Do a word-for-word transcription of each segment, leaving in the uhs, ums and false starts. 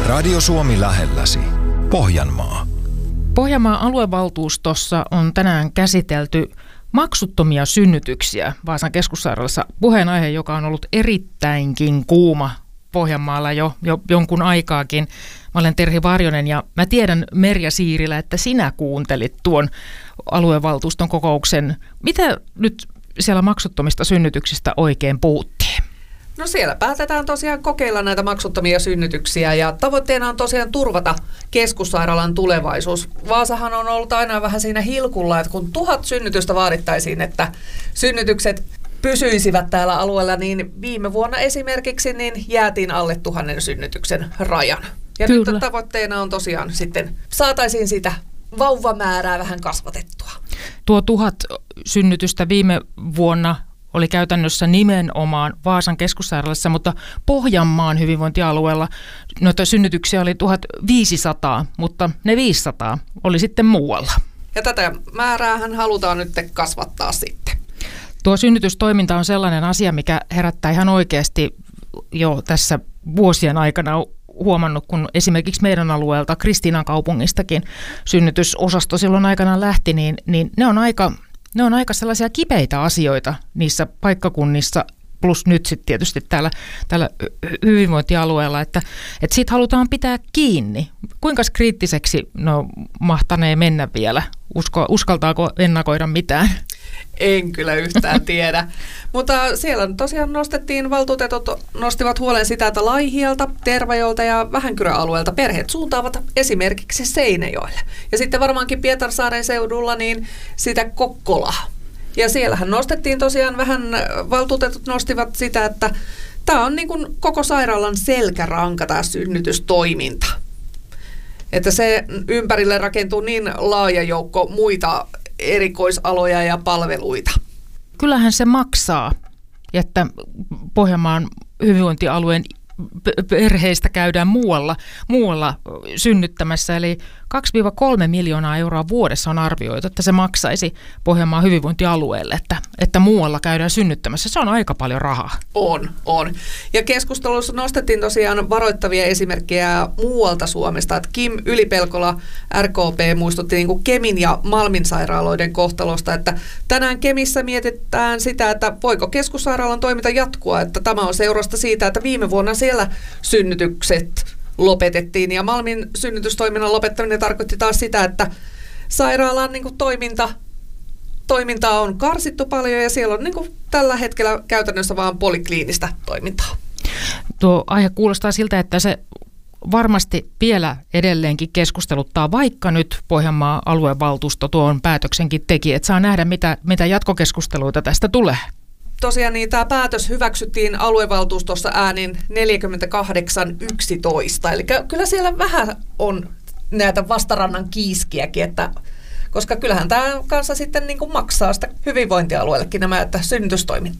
Radio Suomi lähelläsi. Pohjanmaa. Pohjanmaan aluevaltuustossa on tänään käsitelty maksuttomia synnytyksiä Vaasan keskussairaalassa. Puheenaihe, joka on ollut erittäinkin kuuma Pohjanmaalla jo, jo jonkun aikaakin. Mä olen Terhi Varjonen ja mä tiedän, Merja Siirilä, että sinä kuuntelit tuon aluevaltuuston kokouksen. Mitä nyt siellä maksuttomista synnytyksistä oikein puhuttiin? No siellä päätetään tosiaan kokeilla näitä maksuttomia synnytyksiä ja tavoitteena on tosiaan turvata keskussairaalan tulevaisuus. Vaasahan on ollut aina vähän siinä hilkulla, että kun tuhat synnytystä vaadittaisiin, että synnytykset pysyisivät täällä alueella, niin viime vuonna esimerkiksi niin jäätiin alle tuhannen synnytyksen rajan. Ja Kyllä. nyt tavoitteena on tosiaan sitten saataisiin sitä vauvamäärää vähän kasvatettua. Tuo tuhat synnytystä viime vuonna oli käytännössä nimenomaan Vaasan keskussairaalassa, mutta Pohjanmaan hyvinvointialueella noita synnytyksiä oli tuhatviisisataa, mutta ne viisisataa oli sitten muualla. Ja tätä määräähän halutaan nyt kasvattaa sitten. Tuo synnytystoiminta on sellainen asia, mikä herättää ihan oikeasti jo tässä vuosien aikana huomannut, kun esimerkiksi meidän alueelta Kristiinan kaupungistakin synnytysosasto silloin aikanaan lähti, niin, niin ne on aika... Ne on aika sellaisia kipeitä asioita niissä paikkakunnissa, plus nyt sitten tietysti täällä, täällä hyvinvointialueella, että, että siitä halutaan pitää kiinni. Kuinka kriittiseksi no, mahtanee mennä vielä? Usko, uskaltaako ennakoida mitään? En kyllä yhtään tiedä. Mutta siellä tosiaan nostettiin, valtuutetut nostivat huolen sitä, että Laihialta, Tervajolta ja Vähänkyrön-alueelta perheet suuntaavat esimerkiksi Seinäjoelle. Ja sitten varmaankin Pietarsaaren seudulla niin sitä Kokkolaa. Ja siellähän nostettiin tosiaan vähän, valtuutetut nostivat sitä, että tämä on niin kuin koko sairaalan selkäranka tämä synnytystoiminta. Että se ympärille rakentuu niin laaja joukko muita erikoisaloja ja palveluita. Kyllähän se maksaa, että Pohjanmaan hyvinvointialueen perheistä käydään muualla, muualla synnyttämässä, eli kaksi kolme miljoonaa euroa vuodessa on arvioitu, että se maksaisi Pohjanmaan hyvinvointialueelle, että, että muualla käydään synnyttämässä. Se on aika paljon rahaa. On, on. Ja keskustelussa nostettiin tosiaan varoittavia esimerkkejä muualta Suomesta, että Kim Ylipelkola R K P muistutti niin kuin Kemin ja Malmin sairaaloiden kohtalosta, että tänään Kemissä mietitään sitä, että voiko keskussairaalan toiminta jatkua, että tämä on seurasta siitä, että viime vuonna siellä synnytykset lopetettiin ja Malmin synnytystoiminnan lopettaminen tarkoitti taas sitä, että sairaalan niin kuin toiminta, toimintaa on karsittu paljon ja siellä on niin kuin tällä hetkellä käytännössä vaan polikliinistä toimintaa. Tuo aihe kuulostaa siltä, että se varmasti vielä edelleenkin keskusteluttaa, vaikka nyt Pohjanmaan aluevaltuusto tuon päätöksenkin teki, että saa nähdä, mitä, mitä jatkokeskusteluita tästä tulee. Tosiaan niin tämä päätös hyväksyttiin aluevaltuustossa äänin neljäkymmentäkahdeksan yksitoista. Eli kyllä siellä vähän on näitä vastarannan kiiskiäkin, että, koska kyllähän tämä kanssa sitten niin kuin maksaa sitä hyvinvointialueellekin nämä että synnytystoiminta.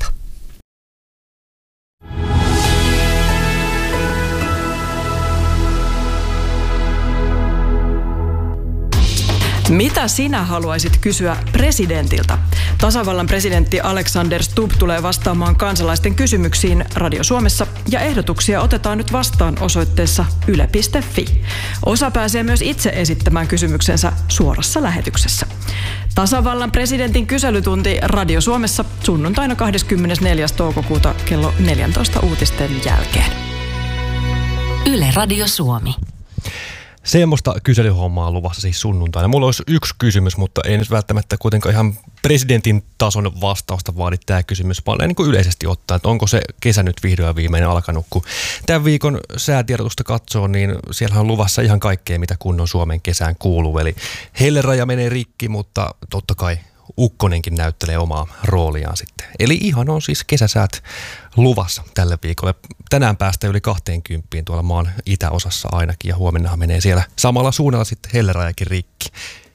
Mitä sinä haluaisit kysyä presidentiltä? Tasavallan presidentti Alexander Stubb tulee vastaamaan kansalaisten kysymyksiin Radio Suomessa ja ehdotuksia otetaan nyt vastaan osoitteessa yle piste fi. Osa pääsee myös itse esittämään kysymyksensä suorassa lähetyksessä. Tasavallan presidentin kyselytunti Radio Suomessa sunnuntaina kahdeskymmenesneljäs toukokuuta kello neljätoista uutisten jälkeen. Yle Radio Suomi. Semmoista kyselyhommaa luvassa siis sunnuntaina. Mulla olisi yksi kysymys, mutta ei nyt välttämättä kuitenkaan ihan presidentin tason vastausta vaadi tämä kysymys, vaan niin kuin yleisesti ottaen, että onko se kesä nyt vihdoin viimeinen alkanut. Kun tämän viikon säätiedotusta katsoo, niin siellä on luvassa ihan kaikkea, mitä kunnon Suomen kesään kuuluu. Eli helleraja menee rikki, mutta totta kai ukkonenkin näyttelee omaa rooliaan sitten. Eli ihan on siis kesäsäät luvassa tälle viikolle. Tänään päästään yli kaksikymmentä tuolla maan itäosassa ainakin ja huomenna menee siellä samalla suunnalla sitten hellerajakin rikki.